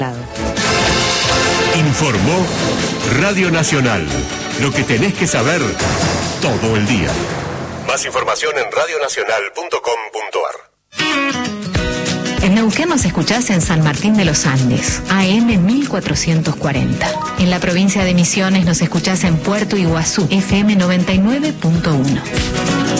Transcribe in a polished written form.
Informó Radio Nacional. Lo que tenés que saber todo el día. Más información en radionacional.com.ar. En Neuquén nos escuchás en San Martín de los Andes, AM 1440. En la provincia de Misiones nos escuchás en Puerto Iguazú, FM 99.1.